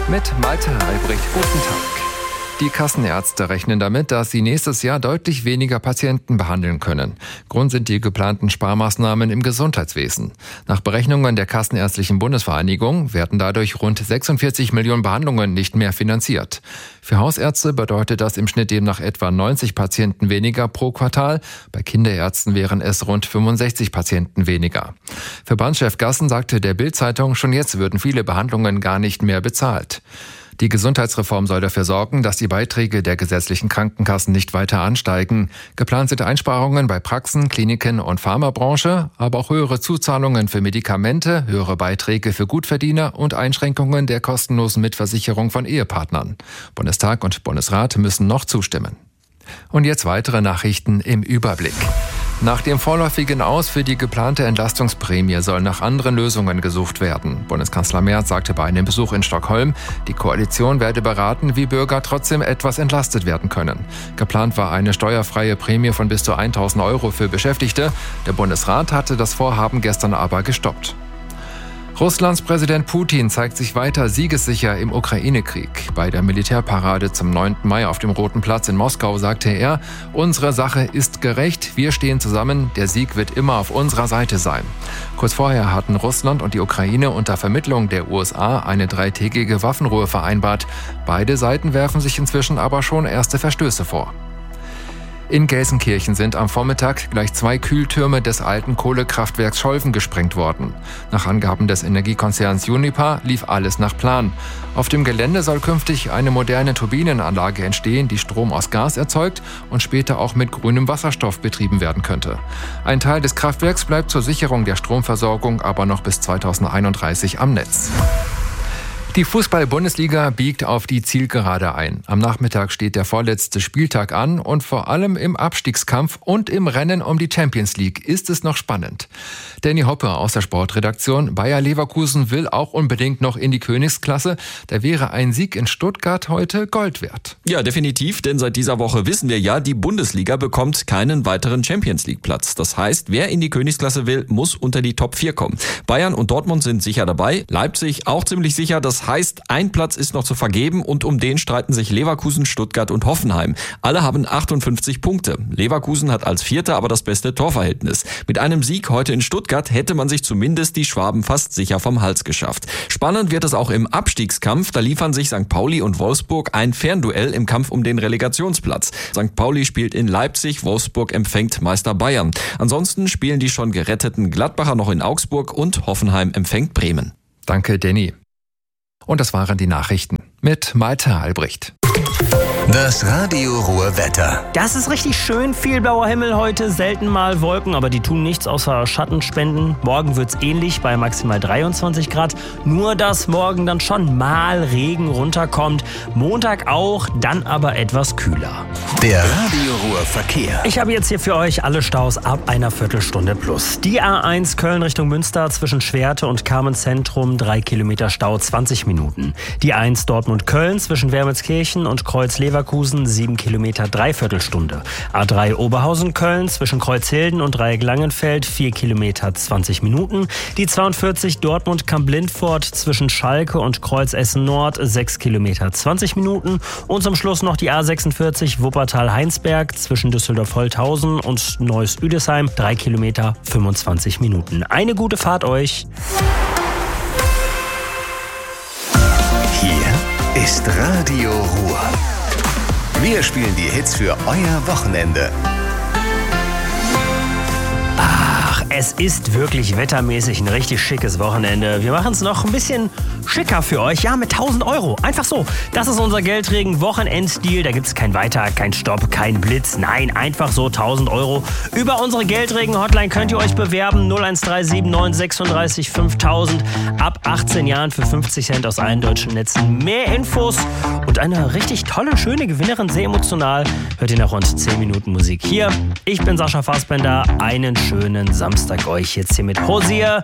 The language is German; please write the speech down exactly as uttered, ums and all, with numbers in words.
Mit Malte Albrecht. Guten Tag. Die Kassenärzte rechnen damit, dass sie nächstes Jahr deutlich weniger Patienten behandeln können. Grund sind die geplanten Sparmaßnahmen im Gesundheitswesen. Nach Berechnungen der Kassenärztlichen Bundesvereinigung werden dadurch rund sechsundvierzig Millionen Behandlungen nicht mehr finanziert. Für Hausärzte bedeutet das im Schnitt demnach etwa neunzig Patienten weniger pro Quartal. Bei Kinderärzten wären es rund fünfundsechzig Patienten weniger. Verbandschef Gassen sagte der Bild-Zeitung, schon jetzt würden viele Behandlungen gar nicht mehr bezahlt. Die Gesundheitsreform soll dafür sorgen, dass die Beiträge der gesetzlichen Krankenkassen nicht weiter ansteigen. Geplant sind Einsparungen bei Praxen, Kliniken und Pharmabranche, aber auch höhere Zuzahlungen für Medikamente, höhere Beiträge für Gutverdiener und Einschränkungen der kostenlosen Mitversicherung von Ehepartnern. Bundestag und Bundesrat müssen noch zustimmen. Und jetzt weitere Nachrichten im Überblick. Nach dem vorläufigen Aus für die geplante Entlastungsprämie soll nach anderen Lösungen gesucht werden. Bundeskanzler Merz sagte bei einem Besuch in Stockholm, die Koalition werde beraten, wie Bürger trotzdem etwas entlastet werden können. Geplant war eine steuerfreie Prämie von bis zu tausend Euro für Beschäftigte. Der Bundesrat hatte das Vorhaben gestern aber gestoppt. Russlands Präsident Putin zeigt sich weiter siegessicher im Ukraine-Krieg. Bei der Militärparade zum neunten Mai auf dem Roten Platz in Moskau sagte er, unsere Sache ist gerecht, wir stehen zusammen, der Sieg wird immer auf unserer Seite sein. Kurz vorher hatten Russland und die Ukraine unter Vermittlung der U S A eine dreitägige Waffenruhe vereinbart. Beide Seiten werfen sich inzwischen aber schon erste Verstöße vor. In Gelsenkirchen sind am Vormittag gleich zwei Kühltürme des alten Kohlekraftwerks Scholven gesprengt worden. Nach Angaben des Energiekonzerns Uniper lief alles nach Plan. Auf dem Gelände soll künftig eine moderne Turbinenanlage entstehen, die Strom aus Gas erzeugt und später auch mit grünem Wasserstoff betrieben werden könnte. Ein Teil des Kraftwerks bleibt zur Sicherung der Stromversorgung aber noch bis zweitausendeinunddreißig am Netz. Die Fußball-Bundesliga biegt auf die Zielgerade ein. Am Nachmittag steht der vorletzte Spieltag an und vor allem im Abstiegskampf und im Rennen um die Champions League ist es noch spannend. Danny Hoppe aus der Sportredaktion. Bayer Leverkusen will auch unbedingt noch in die Königsklasse. Da wäre ein Sieg in Stuttgart heute Gold wert. Ja, definitiv, denn seit dieser Woche wissen wir ja, die Bundesliga bekommt keinen weiteren Champions League Platz. Das heißt, wer in die Königsklasse will, muss unter die Top vier kommen. Bayern und Dortmund sind sicher dabei, Leipzig auch ziemlich sicher. Das heißt, ein Platz ist noch zu vergeben und um den streiten sich Leverkusen, Stuttgart und Hoffenheim. Alle haben achtundfünfzig Punkte. Leverkusen hat als Vierter aber das beste Torverhältnis. Mit einem Sieg heute in Stuttgart hätte man sich zumindest die Schwaben fast sicher vom Hals geschafft. Spannend wird es auch im Abstiegskampf. Da liefern sich Sankt Pauli und Wolfsburg ein Fernduell im Kampf um den Relegationsplatz. Sankt Pauli spielt in Leipzig, Wolfsburg empfängt Meister Bayern. Ansonsten spielen die schon geretteten Gladbacher noch in Augsburg und Hoffenheim empfängt Bremen. Danke, Danny. Und das waren die Nachrichten mit Malte Albrecht. Das Radio Ruhr Wetter. Das ist richtig schön. Viel blauer Himmel heute, selten mal Wolken, aber die tun nichts außer Schatten spenden. Morgen wird's ähnlich bei maximal dreiundzwanzig Grad. Nur, dass morgen dann schon mal Regen runterkommt. Montag auch, dann aber etwas kühler. Der Radio Ruhr Verkehr. Ich habe jetzt hier für euch alle Staus ab einer Viertelstunde plus. Die A eins Köln Richtung Münster zwischen Schwerte und Carmen-Zentrum, drei Kilometer Stau, zwanzig Minuten. Die A eins Dortmund-Köln zwischen Wermelskirchen und Kreuz-Leverkusen, sieben Kilometer, Dreiviertelstunde. A drei Oberhausen-Köln zwischen Kreuzhilden und Dreieck-Langenfeld, vier Kilometer, zwanzig Minuten. Die zweiundvierzig Dortmund-Kamp-Lindfort zwischen Schalke und Kreuz-Essen-Nord, sechs Kilometer, zwanzig Minuten. Und zum Schluss noch die A sechsundvierzig Wuppertal-Heinsberg zwischen Düsseldorf-Holthausen und Neuss-Üdesheim, drei Kilometer, fünfundzwanzig Minuten. Eine gute Fahrt euch! Hier ist Radio Ruhr. Wir spielen die Hits für euer Wochenende. Ach, es ist wirklich wettermäßig ein richtig schickes Wochenende. Wir machen es noch ein bisschen schicker für euch. Ja, mit tausend Euro. Einfach so. Das ist unser Geldregen-Wochenenddeal. Da gibt es kein Weiter, kein Stopp, kein Blitz. Nein, einfach so tausend Euro. Über unsere Geldregen-Hotline könnt ihr euch bewerben. null eins drei sieben neun sechsunddreißig fünftausend. Ab achtzehn Jahren für fünfzig Cent aus allen deutschen Netzen. Mehr Infos und eine richtig tolle, schöne Gewinnerin. Sehr emotional. Hört ihr nach rund zehn Minuten Musik hier. Ich bin Sascha Fassbender. Einen schönen Samstag euch jetzt hier mit Hosier.